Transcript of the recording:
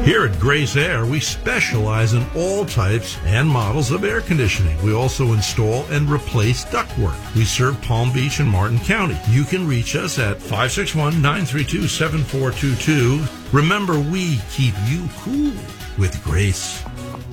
Here at Grace Air, we specialize in all types and models of air conditioning. We also install and replace ductwork. We serve Palm Beach and Martin County. You can reach us at 561-932-7422. Remember, we keep you cool with Grace.